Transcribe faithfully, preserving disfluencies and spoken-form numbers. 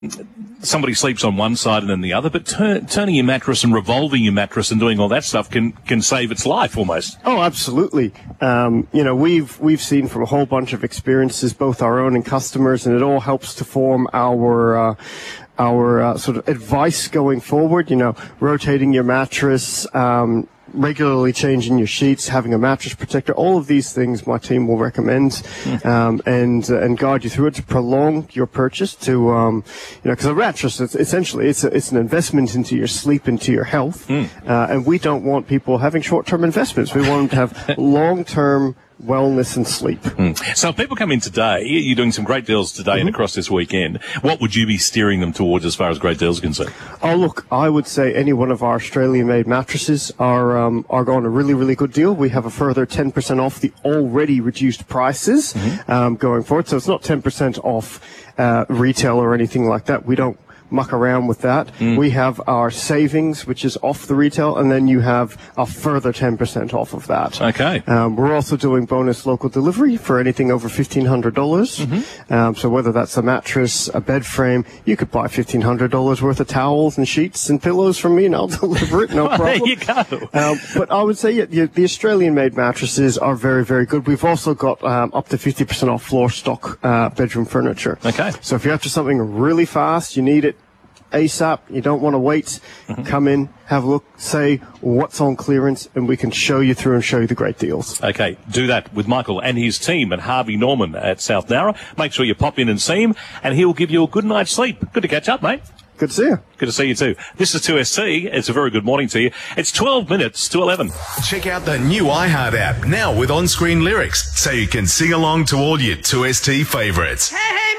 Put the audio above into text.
somebody sleeps on one side and then the other, but tur- turning your mattress and revolving your mattress and doing all that stuff can, can save its life almost. Oh, absolutely. Um, you know, we've we've seen from a whole bunch of experiences, both our own and customers, and it all helps to form our uh, our uh, sort of advice going forward. You know, rotating your mattress, um, regularly changing your sheets, having a mattress protector, all of these things my team will recommend mm. um, and uh, and guide you through it to prolong your purchase. To um, you know, because a mattress, it's essentially it's a, it's an investment into your sleep, into your health, mm. uh, and we don't want people having short-term investments. We want them to have long-term wellness and sleep. Mm. So if people come in today, you're doing some great deals today mm-hmm. and across this weekend. What would you be steering them towards as far as great deals are concerned? Oh, look, I would say any one of our Australian-made mattresses are um, are going a really, really good deal. We have a further ten percent off the already reduced prices mm-hmm. um, going forward. So it's not ten percent off uh, retail or anything like that. We don't muck around with that. Mm. We have our savings, which is off the retail, and then you have a further ten percent off of that. Okay. Um, we're also doing bonus local delivery for anything over fifteen hundred dollars. Mm-hmm. Um, so whether that's a mattress, a bed frame, you could buy fifteen hundred dollars worth of towels and sheets and pillows from me, and I'll deliver it, no problem. There you go. Um, but I would say yeah, yeah, the Australian-made mattresses are very, very good. We've also got um, up to fifty percent off floor stock uh, bedroom furniture. Okay. So if you're after something really fast, you need it ASAP, you don't want to wait, mm-hmm. come in, have a look, say what's on clearance, and we can show you through and show you the great deals. Okay, do that with Michael and his team at Harvey Norman at South Nowra. Make sure you pop in and see him, and he'll give you a good night's sleep. Good to catch up, mate. Good to see you. Good to see you too. This is two S T. It's a very good morning to you. It's twelve minutes to eleven. Check out the new iHeart app, now with on-screen lyrics, so you can sing along to all your two S T favourites. Hey, hey!